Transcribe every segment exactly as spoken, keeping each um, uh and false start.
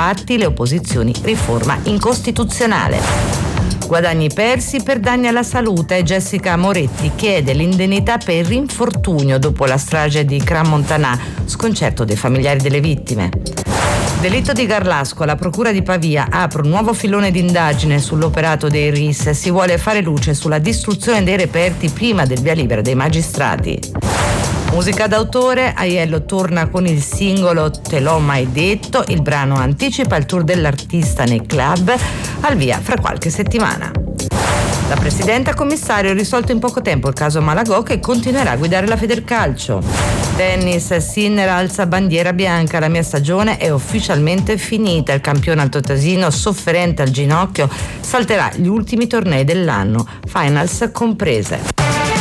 fatti le opposizioni, riforma incostituzionale. Guadagni persi per danni alla salute. Jessica Moretti chiede l'indennità per rinfortunio dopo la strage di Crans-Montana, sconcerto dei familiari delle vittime. Delitto di Garlasco, la procura di Pavia apre un nuovo filone d'indagine sull'operato dei R I S. Si vuole fare luce sulla distruzione dei reperti prima del via libera dei magistrati. Musica d'autore, Aiello torna con il singolo Te l'ho mai detto, il brano anticipa il tour dell'artista nei club, al via fra qualche settimana. La presidenta commissario ha risolto in poco tempo il caso Malagò, che continuerà a guidare la Federcalcio. Tennis, Sinner alza bandiera bianca, la mia stagione è ufficialmente finita, il campione altoatesino sofferente al ginocchio salterà gli ultimi tornei dell'anno, finals comprese.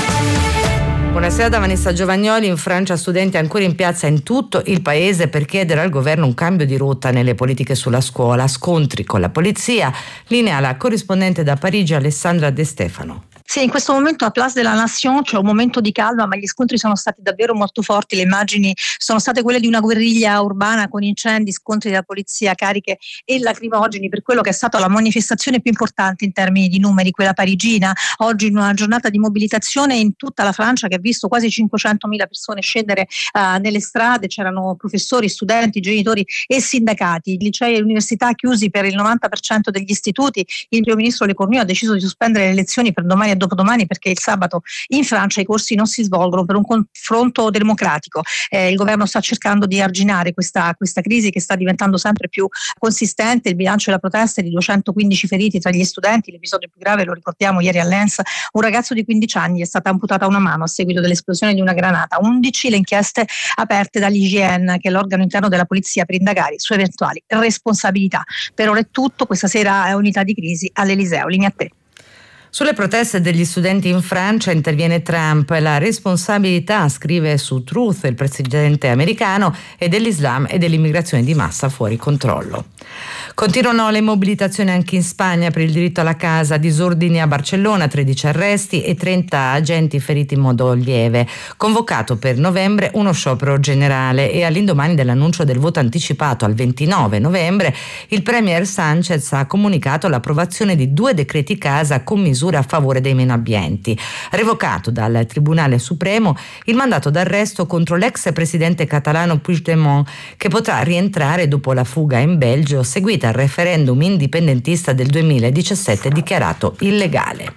Buonasera da Vanessa Giovagnoli. In Francia studenti ancora in piazza in tutto il paese per chiedere al governo un cambio di rotta nelle politiche sulla scuola, scontri con la polizia. Linea la corrispondente da Parigi Alessandra De Stefano. Sì, in questo momento a Place de la Nation c'è un momento di calma, ma gli scontri sono stati davvero molto forti. Le immagini sono state quelle di una guerriglia urbana con incendi, scontri della polizia, cariche e lacrimogeni per quello che è stata la manifestazione più importante in termini di numeri, quella parigina. Oggi in una giornata di mobilitazione in tutta la Francia che ha visto quasi cinquecentomila persone scendere uh, nelle strade, c'erano professori, studenti, genitori e sindacati. Licei e università chiusi per il novanta per cento degli istituti. Il primo ministro Lecornu ha deciso di sospendere le lezioni per domani e dopodomani perché il sabato in Francia i corsi non si svolgono per un confronto democratico. Eh, il governo sta cercando di arginare questa, questa crisi che sta diventando sempre più consistente. Il bilancio della protesta è di duecentoquindici feriti tra gli studenti. L'episodio più grave, lo ricordiamo, ieri a Lens, un ragazzo di quindici anni è stata amputata una mano a seguito dell'esplosione di una granata. undici le inchieste aperte dall'I G N, che è l'organo interno della polizia, per indagare su eventuali responsabilità. Per ora è tutto. Questa sera è unità di crisi all'Eliseo. Linea a te. Sulle proteste degli studenti in Francia interviene Trump. La responsabilità, scrive su Truth il presidente americano, è dell'Islam e dell'immigrazione di massa fuori controllo. Continuano le mobilitazioni anche in Spagna per il diritto alla casa, disordini a Barcellona, tredici arresti e trenta agenti feriti in modo lieve. Convocato per novembre uno sciopero generale e all'indomani dell'annuncio del voto anticipato al ventinove novembre, il premier Sánchez ha comunicato l'approvazione di due decreti casa con misure a favore dei meno abbienti. Revocato dal Tribunale Supremo il mandato d'arresto contro l'ex presidente catalano Puigdemont, che potrà rientrare dopo la fuga in Belgio seguita al referendum indipendentista del duemiladiciassette dichiarato illegale.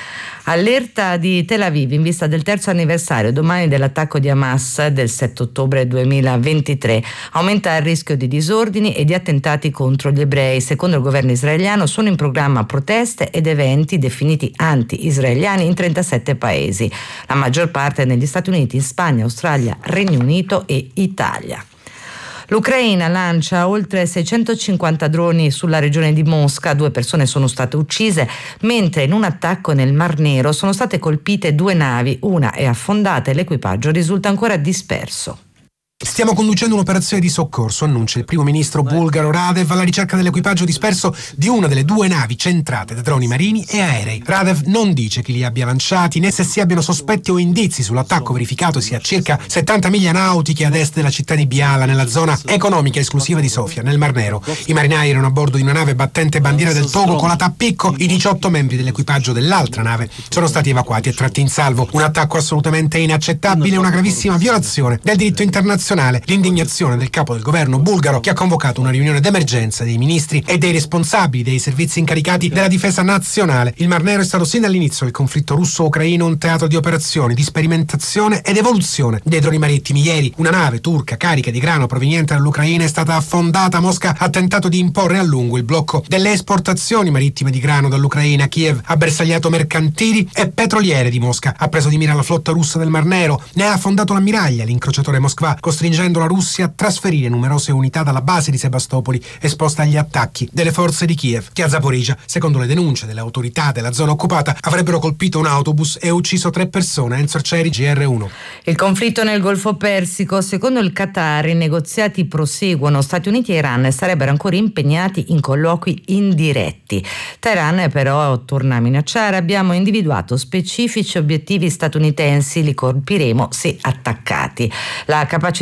Allerta di Tel Aviv in vista del terzo anniversario domani dell'attacco di Hamas del sette ottobre duemilaventitré. Aumenta il rischio di disordini e di attentati contro gli ebrei. Secondo il governo israeliano sono in programma proteste ed eventi definiti anti-israeliani in trentasette paesi, la maggior parte negli Stati Uniti, in Spagna, Australia, Regno Unito e Italia. L'Ucraina lancia oltre seicentocinquanta droni sulla regione di Mosca, due persone sono state uccise, mentre in un attacco nel Mar Nero sono state colpite due navi, una è affondata e l'equipaggio risulta ancora disperso. Stiamo conducendo un'operazione di soccorso, annuncia il primo ministro bulgaro Radev, alla ricerca dell'equipaggio disperso di una delle due navi centrate da droni marini e aerei. Radev non dice chi li abbia lanciati né se si abbiano sospetti o indizi sull'attacco verificatosi a circa settanta miglia nautiche ad est della città di Biala, nella zona economica esclusiva di Sofia, nel Mar Nero. I marinai erano a bordo di una nave battente bandiera del Togo con la Tappicco. I diciotto membri dell'equipaggio dell'altra nave sono stati evacuati e tratti in salvo. Un attacco assolutamente inaccettabile, una gravissima violazione del diritto internazionale. L'indignazione del capo del governo bulgaro, che ha convocato una riunione d'emergenza dei ministri e dei responsabili dei servizi incaricati della difesa nazionale. Il Mar Nero è stato sin dall'inizio del conflitto russo-ucraino un teatro di operazioni, di sperimentazione ed evoluzione dei droni marittimi. Ieri una nave turca carica di grano proveniente dall'Ucraina è stata affondata. Mosca ha tentato di imporre a lungo il blocco delle esportazioni marittime di grano dall'Ucraina. Kiev ha bersagliato mercantili e petroliere di Mosca, ha preso di mira la flotta russa del Mar Nero, ne ha affondato l'ammiraglia, l'incrociatore Moskva, costringendo la Russia a trasferire numerose unità dalla base di Sebastopoli esposta agli attacchi delle forze di Kiev, che a Zaporizhzhia, secondo le denunce delle autorità della zona occupata, avrebbero colpito un autobus e ucciso tre persone. Enzo Arcieri, G R uno. Il conflitto nel Golfo Persico, secondo il Qatar, i negoziati proseguono. Stati Uniti e Iran sarebbero ancora impegnati in colloqui indiretti. Teheran però torna a minacciare: abbiamo individuato specifici obiettivi statunitensi, li colpiremo se attaccati. La capacità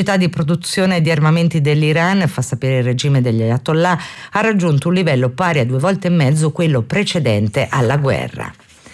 capacità di produzione di armamenti dell'Iran, fa sapere il regime degli Ayatollah, ha raggiunto un livello pari a due volte e mezzo quello precedente alla guerra.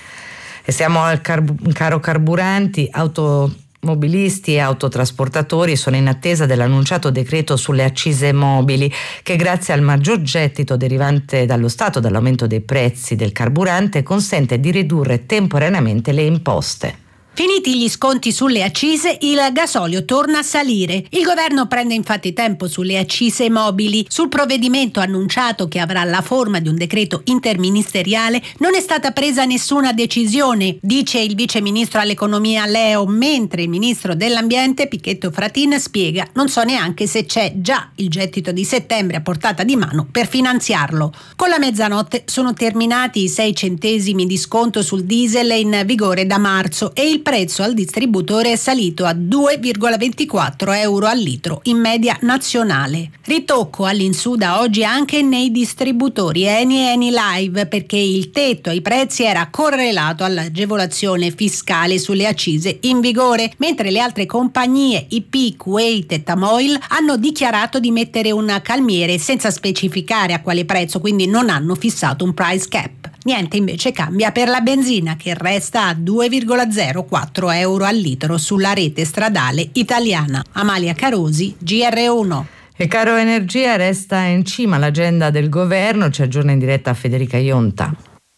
E siamo al carb- caro carburanti. Automobilisti e autotrasportatori sono in attesa dell'annunciato decreto sulle accise mobili che, grazie al maggior gettito derivante dallo Stato dall'aumento dei prezzi del carburante, consente di ridurre temporaneamente le imposte. Finiti gli sconti sulle accise, il gasolio torna a salire. Il governo prende infatti tempo sulle accise mobili. Sul provvedimento annunciato, che avrà la forma di un decreto interministeriale, non è stata presa nessuna decisione, dice il vice ministro all'economia Leo, mentre il ministro dell'ambiente Pichetto Fratin spiega: non so neanche se c'è già il gettito di settembre a portata di mano per finanziarlo. Con la mezzanotte sono terminati i sei centesimi di sconto sul diesel in vigore da marzo e il prezzo al distributore è salito a due virgola ventiquattro euro al litro in media nazionale. Ritocco all'insù da oggi anche nei distributori Eni e Eni Live, perché il tetto ai prezzi era correlato all'agevolazione fiscale sulle accise in vigore, mentre le altre compagnie I P, Kuwait e Tamoil hanno dichiarato di mettere un calmiere senza specificare a quale prezzo, quindi non hanno fissato un price cap. Niente invece cambia per la benzina, che resta a due virgola zero quattro euro al litro sulla rete stradale italiana. Amalia Carosi, G R uno. E caro energia resta in cima all'agenda del governo, ci aggiorna in diretta Federica Ionta.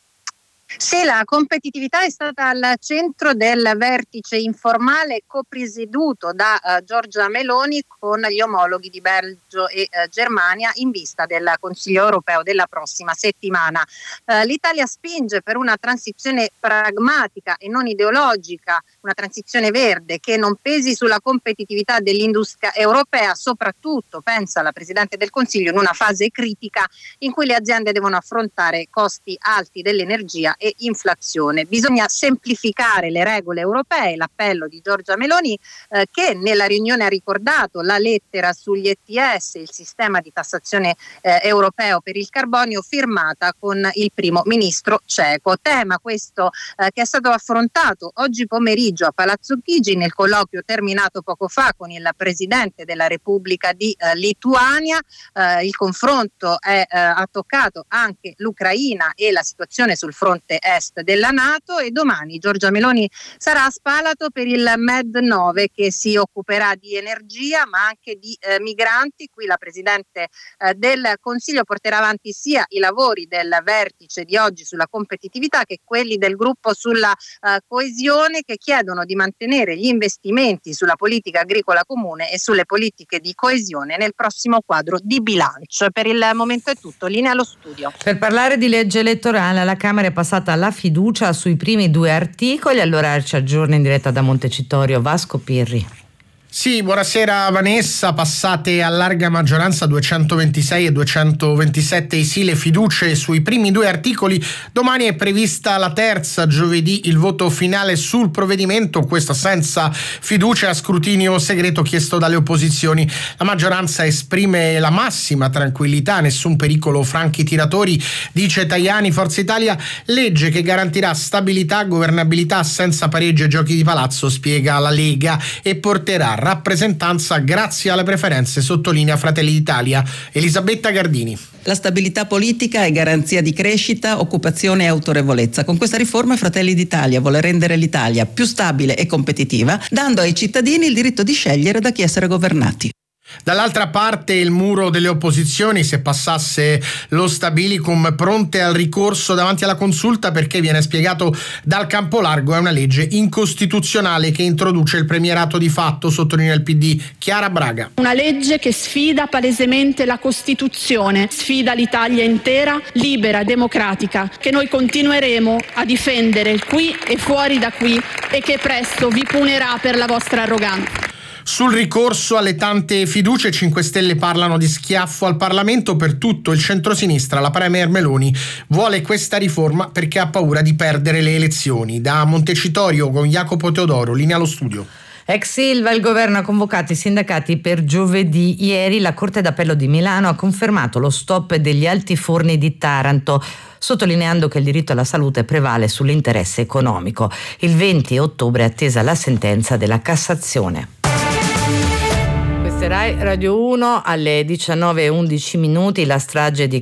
Sì, la competitività è stata al centro del vertice informale copresieduto da uh, Giorgia Meloni con gli omologhi di Belgio e uh, Germania in vista del Consiglio europeo della prossima settimana. Uh, L'Italia spinge per una transizione pragmatica e non ideologica, una transizione verde che non pesi sulla competitività dell'industria europea, soprattutto, pensa la Presidente del Consiglio, in una fase critica in cui le aziende devono affrontare costi alti dell'energia e inflazione. Bisogna semplificare le regole europee, l'appello di Giorgia Meloni eh, che nella riunione ha ricordato la lettera sugli E T S, il sistema di tassazione eh, europeo per il carbonio, firmata con il primo ministro ceco. Tema questo eh, che è stato affrontato oggi pomeriggio a Palazzo Chigi nel colloquio terminato poco fa con il Presidente della Repubblica di eh, Lituania. Eh, il confronto è, eh, ha toccato anche l'Ucraina e la situazione sul fronte est della NATO, e domani Giorgia Meloni sarà a Spalato per il Med nove, che si occuperà di energia ma anche di eh, migranti. Qui la Presidente eh, del Consiglio porterà avanti sia i lavori del vertice di oggi sulla competitività che quelli del gruppo sulla eh, coesione, che chiedono di mantenere gli investimenti sulla politica agricola comune e sulle politiche di coesione nel prossimo quadro di bilancio. Per il momento è tutto, linea allo studio. Per parlare di legge elettorale, alla Camera è passata la fiducia sui primi due articoli. Allora ci aggiorna in diretta da Montecitorio Vasco Pirri. Sì, buonasera Vanessa. Passate a larga maggioranza duecentoventisei e duecentoventisette i sì, le fiducie sui primi due articoli. Domani è prevista la terza, giovedì il voto finale sul provvedimento, questo senza fiducia a scrutinio segreto chiesto dalle opposizioni. La maggioranza esprime la massima tranquillità, nessun pericolo franchi tiratori, dice Tajani. Forza Italia, legge che garantirà stabilità, governabilità senza pareggi e giochi di palazzo, spiega la Lega, e porterà rappresentanza grazie alle preferenze, sottolinea Fratelli d'Italia. Elisabetta Gardini. La stabilità politica è garanzia di crescita, occupazione e autorevolezza. Con questa riforma Fratelli d'Italia vuole rendere l'Italia più stabile e competitiva, dando ai cittadini il diritto di scegliere da chi essere governati. Dall'altra parte il muro delle opposizioni, se passasse lo stabilicum, pronte al ricorso davanti alla consulta perché viene spiegato dal campo largo è una legge incostituzionale che introduce il premierato di fatto, sottolinea il P D. Chiara Braga. Una legge che sfida palesemente la Costituzione, sfida l'Italia intera, libera, democratica, che noi continueremo a difendere qui e fuori da qui e che presto vi punerà per la vostra arroganza. Sul ricorso alle tante fiducie, cinque Stelle parlano di schiaffo al Parlamento. Per tutto il centrosinistra la premier Meloni vuole questa riforma perché ha paura di perdere le elezioni. Da Montecitorio con Jacopo Teodoro, linea allo studio. Ex Ilva, il governo ha convocato i sindacati per giovedì. Ieri la Corte d'Appello di Milano ha confermato lo stop degli altiforni di Taranto, sottolineando che il diritto alla salute prevale sull'interesse economico. Il venti ottobre è attesa la sentenza della Cassazione. Rai Radio uno alle diciannove e undici minuti, la strage di